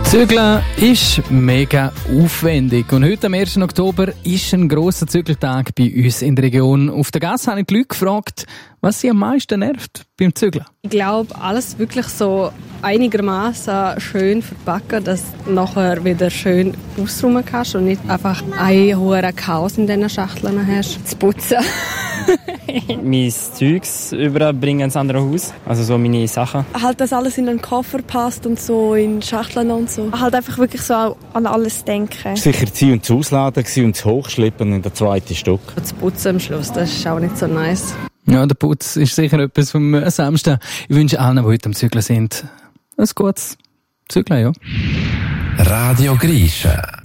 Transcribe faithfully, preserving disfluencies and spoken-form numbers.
Zügeln ist mega aufwendig und heute am ersten Oktober ist ein grosser Zügeltag bei uns in der Region. Auf der Gasse habe ich die Leute gefragt, was sie am meisten nervt beim Zügeln. Ich glaube, alles wirklich so einigermaßen schön verpacken, dass du nachher wieder schön ausräumen kannst und nicht einfach ein hoher Chaos in diesen Schachteln hast. Zu putzen. Mein Zeugs überbringen ins andere Haus, also so meine Sachen. Halt, dass alles in einen Koffer passt und so in Schachteln und so. Halt einfach wirklich so an alles denken. Sicher ziehen und zu ausladen und zu hochschleppen in der zweiten Stock. Zu putzen am Schluss, das ist auch nicht so nice. Ja, der Putz ist sicher etwas vom Mühsamsten. Ich wünsche allen, die heute am Zügeln sind, ein gutes Zügeln, ja. Radio Grische.